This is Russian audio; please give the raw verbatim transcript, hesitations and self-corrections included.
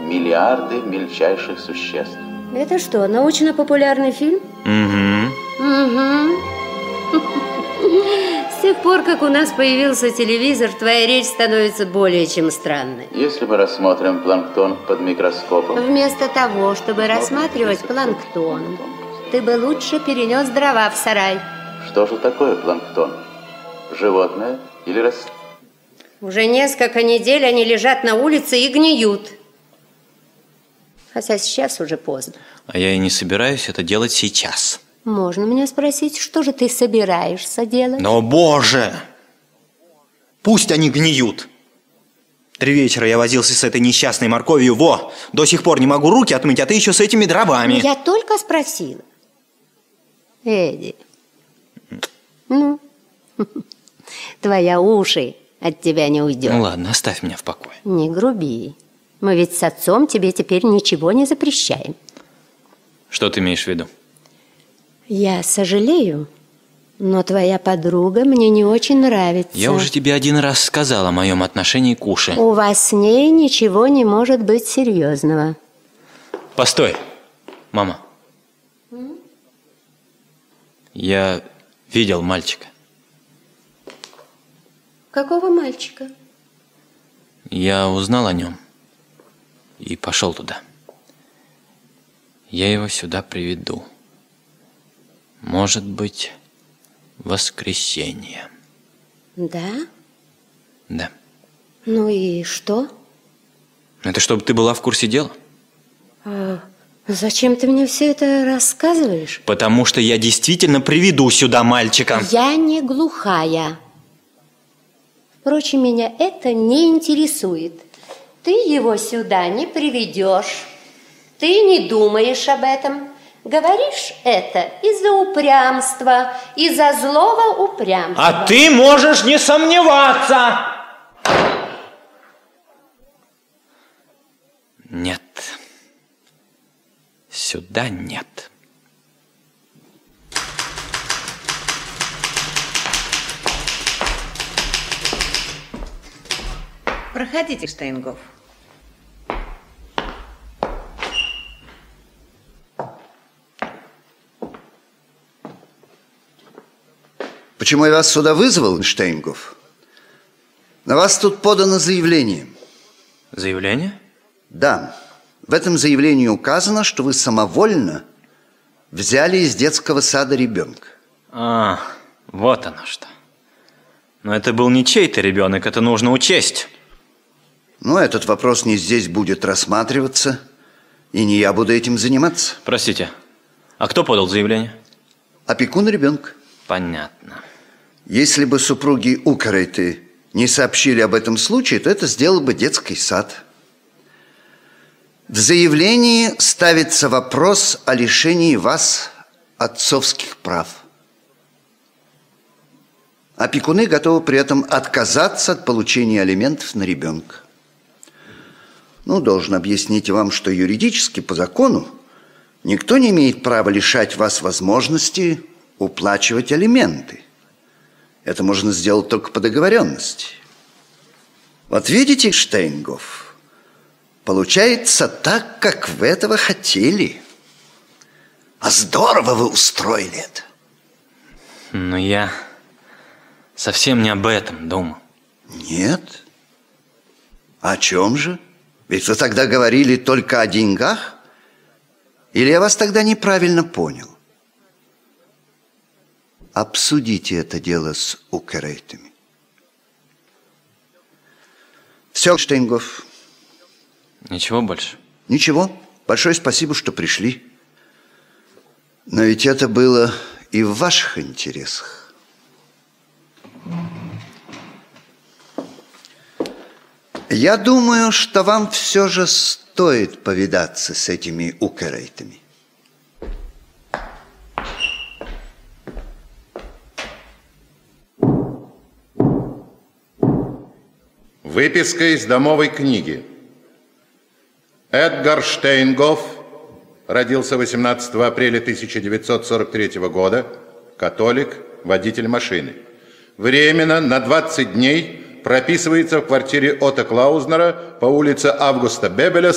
миллиарды мельчайших существ. Это что, научно-популярный фильм? Угу. Угу. С тех пор, как у нас появился телевизор, твоя речь становится более чем странной. Если мы рассмотрим планктон под микроскопом... Вместо того, чтобы рассматривать планктон, ты бы лучше перенес дрова в сарай. Что же такое планктон? Животное или растение? Уже несколько недель они лежат на улице и гниют. Хотя сейчас уже поздно. А я и не собираюсь это делать сейчас. Можно мне спросить, что же ты собираешься делать? Но, боже! Пусть они гниют. Три вечера я возился с этой несчастной морковью. Во! До сих пор не могу руки отмыть, а ты еще с этими дровами. Я только спросила. Эдди. Ну, твоя уши от тебя не уйдет. Ну ладно, оставь меня в покое. Не груби. Мы ведь с отцом тебе теперь ничего не запрещаем. Что ты имеешь в виду? Я сожалею, но твоя подруга мне не очень нравится. Я уже тебе один раз сказал о моем отношении к Уше. У вас с ней ничего не может быть серьезного. Постой, мама. М? Я видел мальчика. Какого мальчика? Я узнал о нем и пошел туда. Я его сюда приведу. Может быть, в воскресенье. Да? Да. Ну и что? Это чтобы ты была в курсе дела. А зачем ты мне все это рассказываешь? Потому что я действительно приведу сюда мальчика. Я не глухая. Впрочем, меня это не интересует. Ты его сюда не приведешь. Ты не думаешь об этом. Говоришь это из-за упрямства, из-за злого упрямства. А ты можешь не сомневаться. Нет. Сюда нет. Проходите, Штейнгоф. Почему я вас сюда вызвал, Штейнгоф? На вас тут подано заявление. Заявление? Да. В этом заявлении указано, что вы самовольно взяли из детского сада ребенка. А, вот оно что. Но это был не чей-то ребенок, это нужно учесть. Ну, этот вопрос не здесь будет рассматриваться, и не я буду этим заниматься. Простите, а кто подал заявление? Опекун ребенка. Понятно. Если бы супруги Укарейты не сообщили об этом случае, то это сделал бы детский сад. В заявлении ставится вопрос о лишении вас отцовских прав. Опекуны готовы при этом отказаться от получения алиментов на ребенка. Ну, должен объяснить вам, что юридически, по закону, никто не имеет права лишать вас возможности уплачивать алименты. Это можно сделать только по договоренности. Вот видите, Штейнгоф, получается так, как вы этого хотели. А здорово вы устроили это. Но я совсем не об этом думал. Нет? О чем же? Ведь вы тогда говорили только о деньгах? Или я вас тогда неправильно понял? Обсудите это дело с Укарейтами. Все, Штейнгоф. Ничего больше? Ничего. Большое спасибо, что пришли. Но ведь это было и в ваших интересах. Я думаю, что вам все же стоит повидаться с этими Укарейтами. Выписка из домовой книги. Эдгар Штейнгоф родился восемнадцатого апреля тысяча девятьсот сорок третьего года, католик, водитель машины. Временно на двадцать дней прописывается в квартире Отто Клаузнера по улице Августа Бебеля,